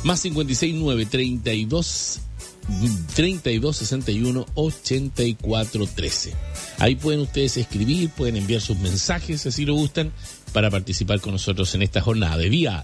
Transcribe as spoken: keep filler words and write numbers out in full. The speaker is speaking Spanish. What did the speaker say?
Más cincuenta y seis nueve, treinta y dos, treinta y dos, sesenta y uno, ochenta y cuatro, trece. Ahí pueden ustedes escribir, pueden enviar sus mensajes, si así lo gustan, para participar con nosotros en esta jornada de día